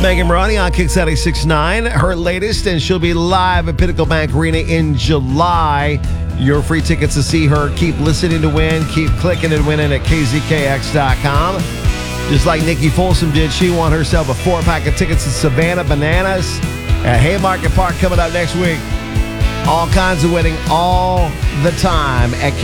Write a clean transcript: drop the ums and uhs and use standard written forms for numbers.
Megan Maroney on Kicks 96.9. Her latest, and she'll be live at Pinnacle Bank Arena in July. Your free tickets to see her. Keep listening to win. Keep clicking and winning at kzkx.com. Just like Nikki Folsom did, she won herself a 4-pack of tickets to Savannah Bananas at Haymarket Park coming up next week. All kinds of winning all the time at